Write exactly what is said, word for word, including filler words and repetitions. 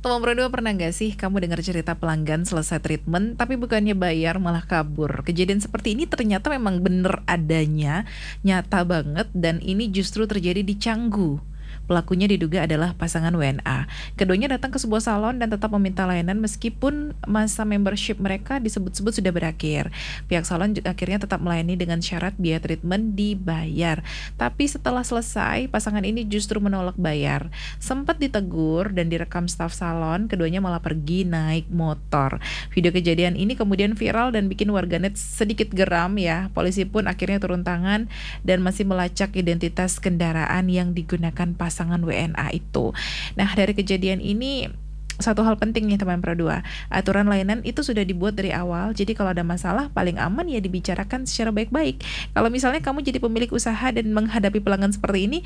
Teman berdua pernah nggak sih kamu dengar cerita pelanggan selesai treatment tapi bukannya bayar malah kabur? Kejadian seperti ini ternyata memang bener adanya, nyata banget dan ini justru terjadi di Canggu. Pelakunya diduga adalah pasangan W N A. Keduanya datang ke sebuah salon dan tetap meminta layanan meskipun masa membership mereka disebut-sebut sudah berakhir. Pihak salon ju- akhirnya tetap melayani dengan syarat biaya treatment dibayar. Tapi setelah selesai, pasangan ini justru menolak bayar. Sempat ditegur dan direkam staf salon, keduanya malah pergi naik motor. Video kejadian ini kemudian viral dan bikin warganet sedikit geram ya. Polisi pun akhirnya turun tangan dan masih melacak identitas kendaraan yang digunakan pasangan W N A itu. Nah, dari kejadian ini satu hal penting nih teman Pro dua. Aturan layanan itu sudah dibuat dari awal. Jadi kalau ada masalah paling aman ya dibicarakan secara baik-baik. Kalau misalnya kamu jadi pemilik usaha dan menghadapi pelanggan seperti ini,